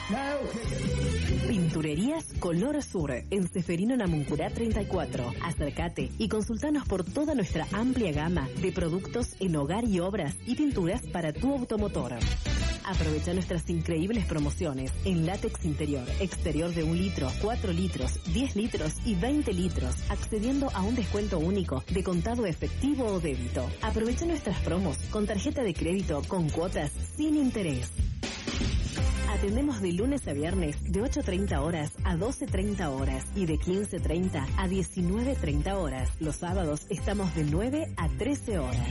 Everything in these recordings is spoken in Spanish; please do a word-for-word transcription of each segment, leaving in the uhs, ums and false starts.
Pinturerías Color Sur, en Ceferino Namuncurá treinta y cuatro. Acércate y consultanos por toda nuestra amplia gama de productos en hogar y obras y pinturas para tu automotor. Aprovecha nuestras increíbles promociones en látex interior, exterior de un litro, cuatro litros, diez litros y veinte litros, accediendo a un descuento único de contado efectivo o débito. Aprovecha nuestras promos con tarjeta de crédito con cuotas sin interés. Atendemos de lunes a viernes de ocho treinta horas a doce treinta horas y de quince treinta a diecinueve treinta horas. Los sábados estamos de nueve a trece horas.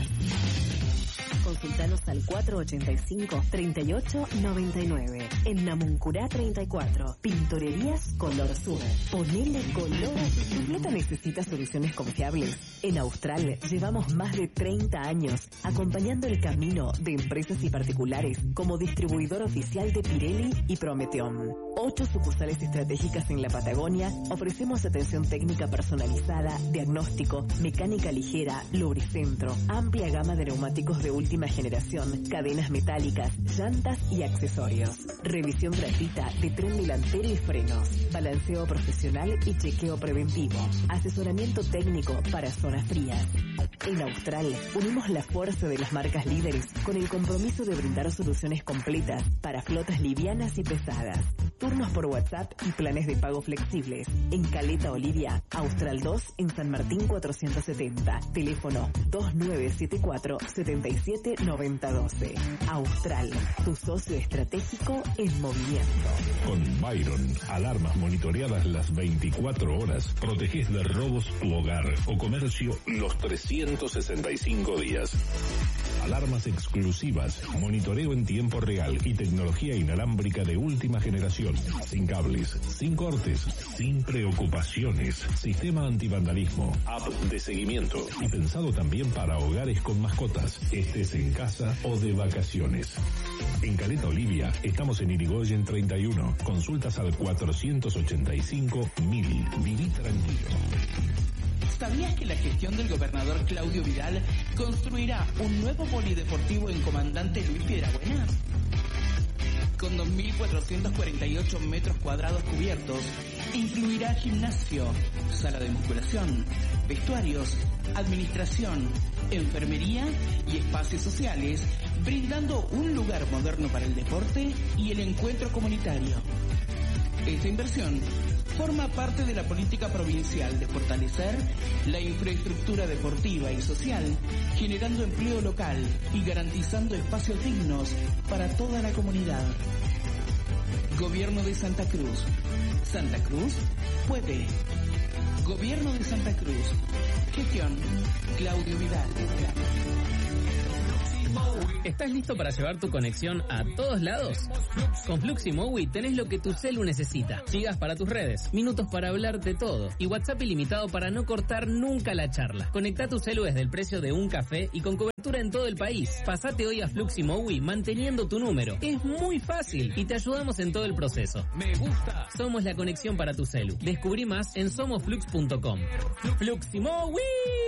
Consultanos al cuatro ochenta y cinco, treinta y ocho noventa y nueve. En Namuncurá treinta y cuatro. Pinturerías Color Sur. Ponele color a tu flota. ¿Necesita soluciones confiables? En Austral llevamos más de treinta años acompañando el camino de empresas y particulares como distribuidor oficial de Pirelli y Prometeon. Ocho sucursales estratégicas en la Patagonia. Ofrecemos atención técnica personalizada, diagnóstico, mecánica ligera, lubricentro, amplia gama de neumáticos de última generación, cadenas metálicas, llantas y accesorios. Revisión gratuita de tren delantero y frenos, balanceo profesional y chequeo preventivo, asesoramiento técnico para zonas frías. En Austral unimos la fuerza de las marcas líderes con el compromiso de brindar soluciones completas para flotas livianas y pesadas. Turnos por WhatsApp y planes de pago flexibles. En Caleta Olivia, Austral dos en San Martín cuatrocientos setenta. Teléfono dos nueve siete cuatro, siete siete nueve cero uno dos. Austral, tu socio estratégico en movimiento. Con Byron, alarmas monitoreadas las veinticuatro horas. Protegés de robos tu hogar o comercio los trescientos sesenta y cinco días. Alarmas exclusivas, monitoreo en tiempo real y tecnología inalámbrica de última generación. Sin cables, sin cortes, sin preocupaciones. Sistema antivandalismo, app de seguimiento y pensado también para hogares con mascotas, estés en casa o de vacaciones. En Caleta Olivia estamos en Irigoyen treinta y uno. Consultas al cuatrocientos ochenta y cinco mil. Viví tranquilo. ¿Sabías que la gestión del gobernador Claudio Vidal construirá un nuevo polideportivo en Comandante Luis Piedrabuena? Con dos mil cuatrocientos cuarenta y ocho metros cuadrados cubiertos, incluirá gimnasio, sala de musculación, vestuarios, administración, enfermería y espacios sociales, brindando un lugar moderno para el deporte y el encuentro comunitario. Esta inversión forma parte de la política provincial de fortalecer la infraestructura deportiva y social, generando empleo local y garantizando espacios dignos para toda la comunidad. Gobierno de Santa Cruz. Santa Cruz puede. Gobierno de Santa Cruz. Gestión Claudio Vidal. ¿Estás listo para llevar tu conexión a todos lados? Con Fluximowi tenés lo que tu celu necesita. Gigas para tus redes, minutos para hablar de todo y WhatsApp ilimitado para no cortar nunca la charla. Conectá tu celu desde el precio de un café y con cobertura en todo el país. Pasate hoy a Fluximowi manteniendo tu número. Es muy fácil y te ayudamos en todo el proceso. Me gusta. Somos la conexión para tu celu. Descubrí más en somos flux punto com. Fluximowi.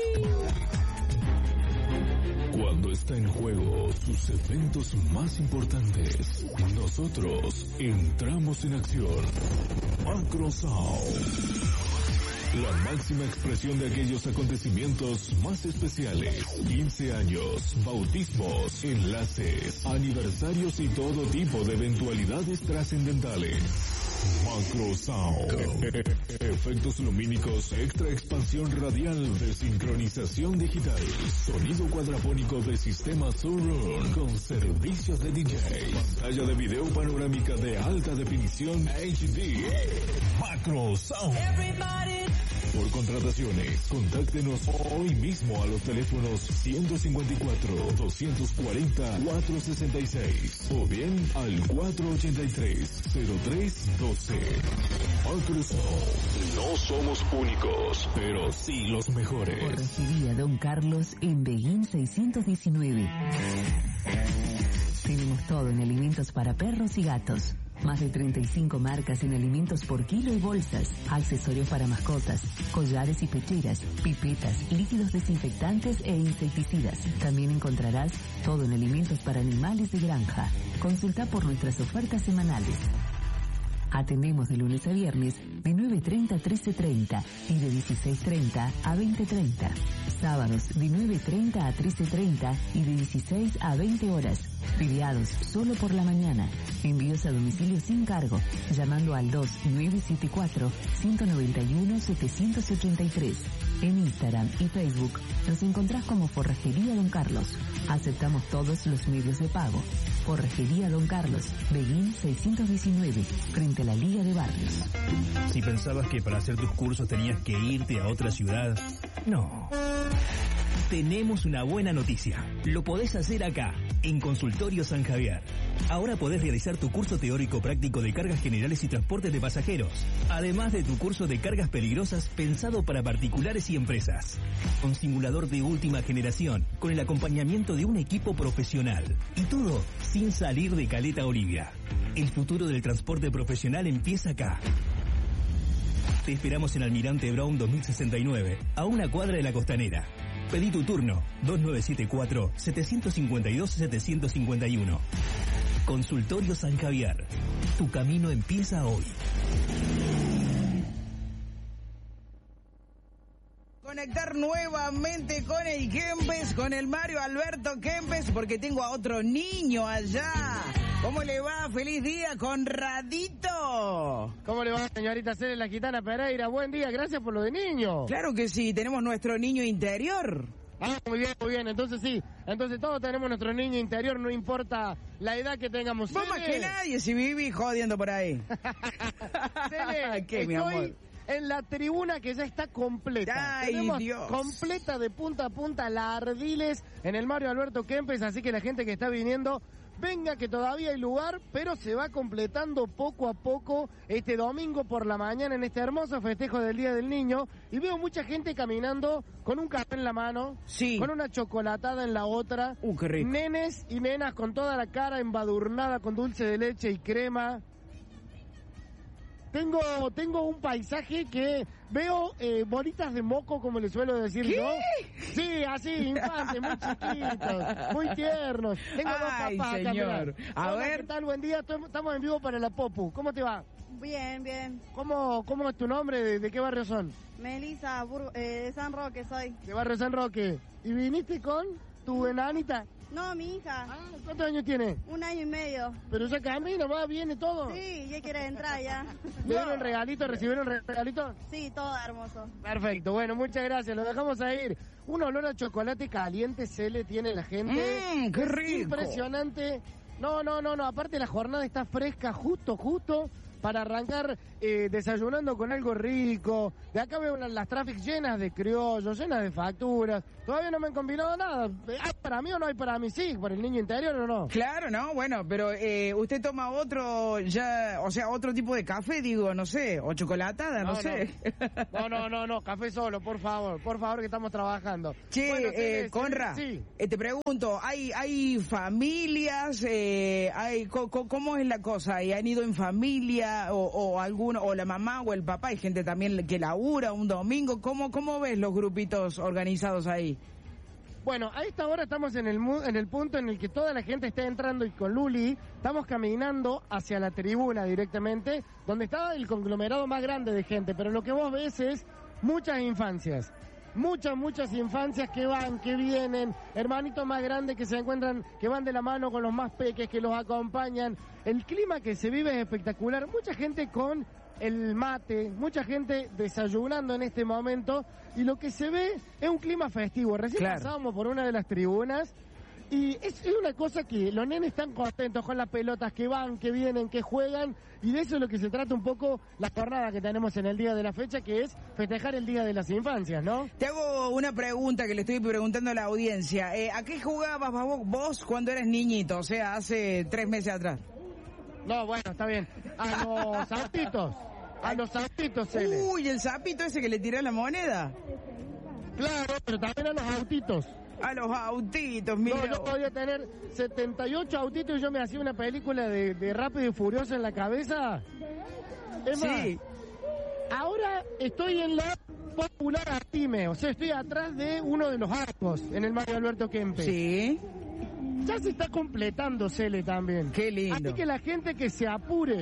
Cuando está en juego sus eventos más importantes, nosotros entramos en acción. Macro Sound. La máxima expresión de aquellos acontecimientos más especiales. quince años, bautismos, enlaces, aniversarios y todo tipo de eventualidades trascendentales. Macro Sound. Efectos lumínicos, extra expansión radial de sincronización digital. Sonido cuadrafónico de sistema Surround con servicios de D J. Pantalla de video panorámica de alta definición H D. Macro Sound. Por contrataciones, contáctenos hoy mismo a los teléfonos ciento cincuenta y cuatro, doscientos cuarenta, cuatrocientos sesenta y seis o bien al cuatrocientos ochenta y tres, cero tres doce. Microsoft. No somos únicos, pero sí los mejores. Corregiría Don Carlos en Beguín seiscientos diecinueve. Tenemos todo en alimentos para perros y gatos. Más de treinta y cinco marcas en alimentos por kilo y bolsas, accesorios para mascotas, collares y pecheras, pipetas, líquidos desinfectantes e insecticidas. También encontrarás todo en alimentos para animales de granja. Consulta por nuestras ofertas semanales. Atendemos de lunes a viernes de nueve treinta a trece treinta y de dieciséis treinta a veinte treinta. Sábados de nueve treinta a trece treinta y de dieciséis a veinte horas. Feriados solo por la mañana. Envíos a domicilio sin cargo, llamando al dos nueve siete cuatro, uno nueve uno, siete ocho tres. En Instagram y Facebook nos encontrás como Forrajería Don Carlos. Aceptamos todos los medios de pago. Forrajería Don Carlos, Beguín seiscientos diecinueve, frente a la Liga de Barrios. Si pensabas que para hacer tus cursos tenías que irte a otra ciudad, no. Tenemos una buena noticia. Lo podés hacer acá, en Consultorio San Javier. Ahora podés realizar tu curso teórico práctico de cargas generales y transporte de pasajeros, además de tu curso de cargas peligrosas pensado para particulares y empresas. Un simulador de última generación, con el acompañamiento de un equipo profesional. Y todo sin salir de Caleta Olivia. El futuro del transporte profesional empieza acá. Te esperamos en Almirante Brown dos mil sesenta y nueve, a una cuadra de la Costanera. Pedí tu turno, dos nueve siete cuatro, siete cinco dos, siete cinco uno. Consultorio San Javier. Tu camino empieza hoy. Conectar nuevamente con el Kempes, con el Mario Alberto Kempes, porque tengo a otro niño allá. ¿Cómo le va? Feliz día, Conradito. ¿Cómo le va, señorita Cele, la gitana Pereira? Buen día, gracias por lo de niño. Claro que sí, tenemos nuestro niño interior. Ah, muy bien, muy bien, entonces sí, entonces todos tenemos nuestro niño interior, no importa la edad que tengamos. Vos más que nadie, si viví jodiendo por ahí. Cele, ¿qué, mi estoy amor? En la tribuna que ya está completa. Ay, Tenemos Dios. completa de punta a punta la Ardiles en el Mario Alberto Kempes, así que la gente que está viniendo, venga que todavía hay lugar, pero se va completando poco a poco este domingo por la mañana en este hermoso festejo del Día del Niño. Y veo mucha gente caminando con un café en la mano, sí, con una chocolatada en la otra. Uh, qué rico. Nenes y nenas con toda la cara embadurnada con dulce de leche y crema. Tengo, tengo un paisaje que veo eh, bolitas de moco, como le suelo decir ¿Qué? yo. Sí, así, infantes, muy chiquitos, muy tiernos. Tengo Ay, dos papás señor. acá, mirá. A Hola, ver. ¿qué tal? Buen día, estamos en vivo para la Popu. ¿Cómo te va? Bien, bien. ¿Cómo, cómo es tu nombre? ¿De, de qué barrio son? Melissa, Bur- eh, de San Roque soy. De barrio San Roque. ¿Y viniste con tu enanita? No, mi hija. Ah, ¿cuántos años tiene? Un año y medio. Pero ya camina, va, viene todo. Sí, ya quiere entrar ya. ¿Le dieron regalito? ¿Recibieron re- regalito? Sí, todo hermoso. Perfecto, bueno, muchas gracias, lo dejamos a ir. Un olor a chocolate caliente se le tiene la gente. Mmm, qué Es rico. impresionante. No, no, no, no, aparte la jornada está fresca, justo, justo, para arrancar eh, desayunando con algo rico. De acá veo una- las traffics llenas de criollos, llenas de facturas. Todavía no me han combinado nada. ¿Hay para mí o no hay para mí? Sí, para el niño interior o no. Claro, no, bueno, pero eh, usted toma otro, ya, o sea, otro tipo de café, digo, no sé, o chocolatada, no, No, sé. No, no, no, no, café solo, por favor, por favor que estamos trabajando. Che, Bueno, eh, Celeste, Conra, sí. eh, te pregunto, ¿hay hay familias? Eh, hay co- co- ¿Cómo es la cosa? ¿Y han ido en familia o, o alguno, o la mamá o el papá? Hay gente también que labura un domingo. ¿Cómo, cómo ves los grupitos organizados ahí? Bueno, a esta hora estamos en el mu- en el punto en el que toda la gente está entrando y con Luli estamos caminando hacia la tribuna directamente, donde estaba el conglomerado más grande de gente, pero lo que vos ves es muchas infancias. Muchas, muchas infancias que van, que vienen, hermanitos más grandes que se encuentran, que van de la mano con los más peques, que los acompañan. El clima que se vive es espectacular. Mucha gente con el mate, mucha gente desayunando en este momento, y lo que se ve es un clima festivo. Recién Claro. pasábamos por una de las tribunas y es, es una cosa que los nenes están contentos con las pelotas, que van, que vienen, que juegan, y de eso es lo que se trata un poco la jornada que tenemos en el día de la fecha, que es festejar el Día de las Infancias, ¿no? Te hago una pregunta que le estoy preguntando a la audiencia. Eh, ¿A qué jugabas vos, vos cuando eras niñito? O sea, hace tres meses atrás. No, bueno, está bien. A los autitos. A los autitos, Cele. Uy, el sapito ese que le tiró la moneda. Claro, pero también a los autitos. A los autitos, mira. No, yo podía tener setenta y ocho autitos y yo me hacía una película de, de Rápido y Furioso en la cabeza. Es más, Sí. ahora estoy en la Popular Artime, o sea, estoy atrás de uno de los arcos en el Mario Alberto Kempes. Sí. Ya se está completando, Cele, también. Qué lindo. Así que la gente que se apure,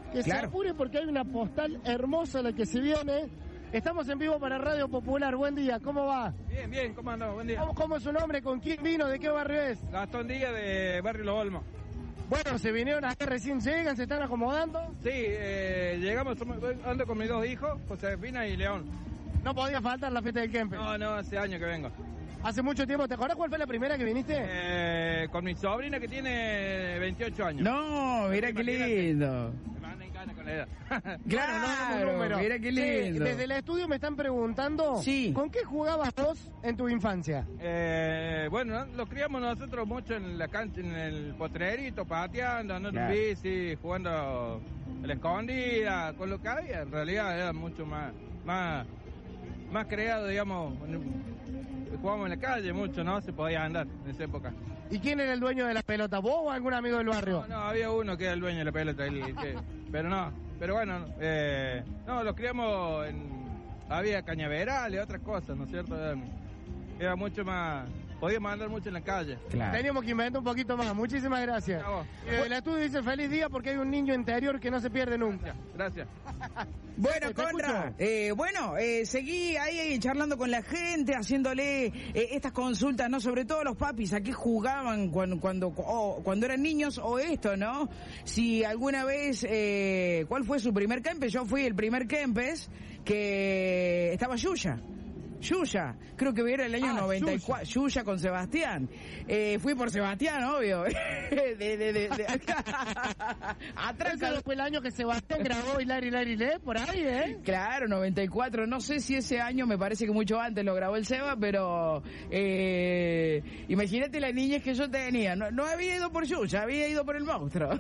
que Claro. se apure porque hay una postal hermosa la que se viene. Estamos en vivo para Radio Popular. Buen día, ¿cómo va? Bien, bien, ¿cómo andamos? Buen día. ¿Cómo, cómo es su nombre? ¿Con quién vino? ¿De qué barrio es? Gastón Díaz de Barrio Los Olmos. Bueno, se vinieron acá, recién llegan, se están acomodando. Sí, eh, llegamos, somos- ando con mis dos hijos, Josefina y León. No podía faltar la fiesta del Kempes. No, no, hace años que vengo. Hace mucho tiempo, ¿te acuerdas cuál fue la primera que viniste? Eh, con mi sobrina que tiene veintiocho años. No, mira qué lindo. Me van en gana con la edad. Claro, número. mira qué Sí, lindo. desde el estudio me están preguntando, Sí. ¿con qué jugabas vos en tu infancia? Eh, bueno, ¿no? Los criamos nosotros mucho en la cancha, en el potrerito, pateando, andando Claro. en bici, jugando a la escondida, con lo que había. En realidad era mucho más, más, más creado, digamos. Jugábamos en la calle mucho, ¿no? Se podía andar en esa época. ¿Y quién era el dueño de la pelota? ¿Vos o algún amigo del barrio? No, no, había uno que era el dueño de la pelota, el que- pero no, pero bueno, eh, no, los criamos en, había cañaverales, otras cosas, ¿no es cierto? Era, era mucho más, podíamos andar mucho en la calle. Claro. Teníamos que inventar un poquito más. Muchísimas gracias. A vos. Y desde el estudio dice feliz día porque hay un niño interior que no se pierde nunca. Gracias. Bueno, Te Conra, escucho. eh, bueno, eh, seguí ahí charlando con la gente, haciéndole eh, estas consultas, ¿no? Sobre todo los papis, ¿a qué jugaban cuando cuando, o cuando eran niños o esto, ¿no? Si alguna vez, eh, ¿cuál fue su primer Kempes? Yo fui el primer Kempes que estaba Yuya. Yuya, creo que era el año Ah, noventa y cuatro, Yuya con Sebastián. Eh, fui por Sebastián, obvio. de, de, de, de- Atrás Ese fue el año que Sebastián grabó Hilari Hilari Le, por ahí, ¿eh? Claro, noventa y cuatro. No sé si ese año, me parece que mucho antes lo grabó el Seba, pero eh, imagínate la niñez que yo tenía. No, no había ido por Yuya, había ido por el monstruo.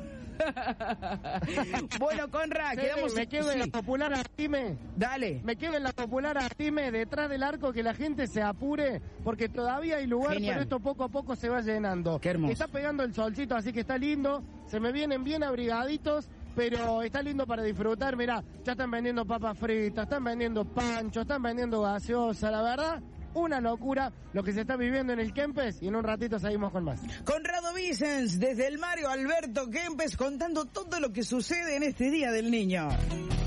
Bueno, Conra, Sí, quedamos... me quedo en la sí, popular Artime. dale. Me quedo en la popular Artime detrás del arco, que la gente se apure porque todavía hay lugar, Genial. pero esto poco a poco se va llenando. Qué hermoso. Está pegando el solcito, así que está lindo. Se me vienen bien abrigaditos, pero está lindo para disfrutar. Mirá, ya están vendiendo papas fritas, están vendiendo pancho, están vendiendo gaseosa. La verdad, una locura lo que se está viviendo en el Kempes, y en un ratito seguimos con más. Conrado Vicens, desde el Mario Alberto Kempes, contando todo lo que sucede en este Día del Niño.